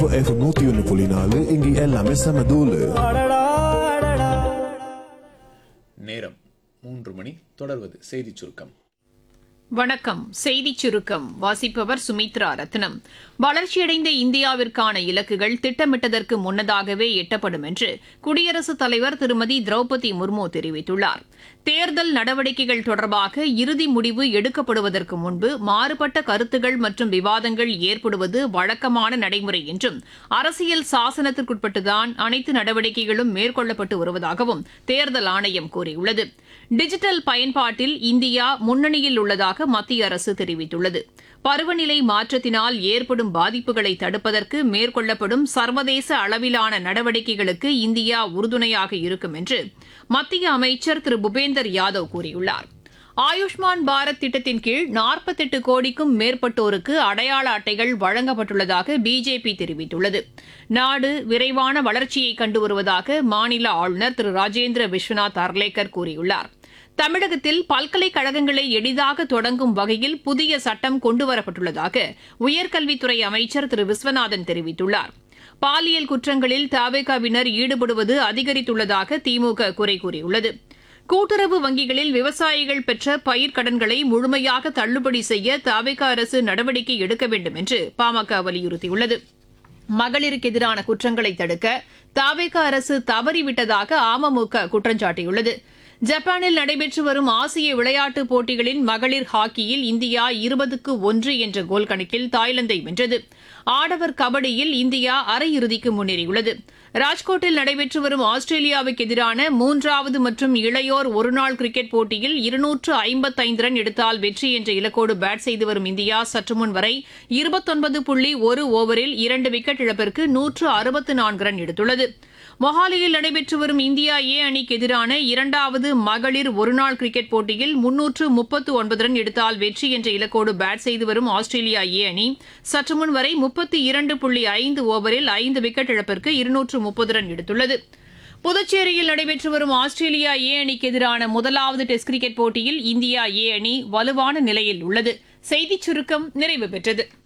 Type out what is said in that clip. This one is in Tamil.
FM 101.4 இங்கே எல்லாமே செம தூளு. நேரம் 3 மணி. தொடர்வது செய்திச் சுருக்கம். வணக்கம். செய்திச் சுருக்கம் வாசிப்பவர் சுமித்ரா ரத்னம். வளர்ச்சியடைந்த இந்தியாவிற்கான இலக்குகள் திட்டமிட்டதற்கு முன்னதாகவே எட்டப்படும் என்று குடியரசுத் தலைவர் திருமதி திரௌபதி முர்மு தெரிவித்துள்ளார். தேர்தல் நடவடிக்கைகள் தொடர்பாக இறுதி முடிவு எடுக்கப்படுவதற்கு முன்பு மாறுபட்ட கருத்துகள் மற்றும் விவாதங்கள் ஏற்படுவது வழக்கமான நடைமுறை என்றும் அரசியல் சாசனத்திற்குட்பட்டுதான் அனைத்து நடவடிக்கைகளும் மேற்கொள்ளப்பட்டு வருவதாகவும் தேர்தல் ஆணையம் கூறியுள்ளது. டிஜிட்டல் பயன்பாட்டில் இந்தியா முன்னணியில் உள்ளதாக மத்திய அரசு தெரிவித்துள்ளது. பருவநிலை மாற்றத்தினால் ஏற்படும் பாதிப்புகளை தடுப்பதற்கு மேற்கொள்ளப்படும் சர்வதேச அளவிலான நடவடிக்கைகளுக்கு இந்தியா உறுதுணையாக இருக்கும் என்று மத்திய அமைச்சர் திரு பூபேந்தர் யாதவ் கூறியுள்ளார். ஆயுஷ்மான் பாரத் திட்டத்தின் கீழ் 48 கோடிக்கும் மேற்பட்டோருக்கு அடையாள அட்டைகள் வழங்கப்பட்டுள்ளதாக பிஜேபி தெரிவித்துள்ளது. நாடு விரைவான வளர்ச்சியை கண்டு வருவதாக மாநில ஆளுநர் திரு ராஜேந்திர விஸ்வநாத் அர்லேக்கர் கூறியுள்ளார். தமிழகத்தில் பல்கலைக்கழகங்களை எளிதாக தொடங்கும் வகையில் புதிய சட்டம் கொண்டுவரப்பட்டுள்ளதாக உயர்கல்வித்துறை அமைச்சர் திரு விஸ்வநாதன் தெரிவித்துள்ளார். பாலியல் குற்றங்களில் தவேகாவினர் ஈடுபடுவது அதிகரித்துள்ளதாக திமுக குறை கூறியுள்ளது. கூட்டுறவு வங்கிகளில் விவசாயிகள் பெற்ற பயிர்க்கடன்களை முழுமையாக தள்ளுபடி செய்ய தவேகா அரசு நடவடிக்கை எடுக்க வேண்டும் என்று பாமக வலியுறுத்தியுள்ளது. மகளிருக்கு எதிரான குற்றங்களை தடுக்க தவேகா அரசு தவறிவிட்டதாக அமமுக குற்றம் சாட்டியுள்ளது. ஜப்பானில் நடைபெற்று வரும் ஆசிய விளையாட்டுப் போட்டிகளின் மகளிர் ஹாக்கியில் இந்தியா 20-1 என்ற கோல் கணக்கில் தாய்லாந்தை வென்றது. ஆடவர் கபடியில் இந்தியா அரையிறுதிக்கு முன்னேறியுள்ளது. ராஜ்கோட்டில் நடைபெற்று வரும் ஆஸ்திரேலியாவுக்கு எதிரான 3வது மற்றும் இளையோர் ஒருநாள் கிரிக்கெட் போட்டியில் 255 ரன் எடுத்தால் வெற்றி என்ற இலக்கோடு பேட் செய்து வரும் இந்தியா சற்றுமுன் வரை 29.1 ஓவரில் 2 விக்கெட் இழப்பிற்கு 164 ரன் எடுத்துள்ளது. மொஹாலியில் நடைபெற்று வரும் இந்தியா ஏ அணிக்கு எதிரான 2வது மகளிர் ஒருநாள் கிரிக்கெட் போட்டியில் 339 ரன் எடுத்தால் வெற்றி என்ற இலக்கோடு பேட் செய்து வரும் ஆஸ்திரேலியா ஏ அணி சற்றுமுன் வரை 32.5 ஓவரில் 5 விக்கெட் இழப்பிற்கு 230 ரன் எடுத்துள்ளது. புதுச்சேரியில் நடைபெற்று வரும் ஆஸ்திரேலியா ஏ அணிக்கு எதிரான முதலாவது டெஸ்ட் கிரிக்கெட் போட்டியில் இந்தியா ஏ அணி வலுவான நிலையில் உள்ளது. செய்திச் சுருக்கம் நிறைவு பெற்றது.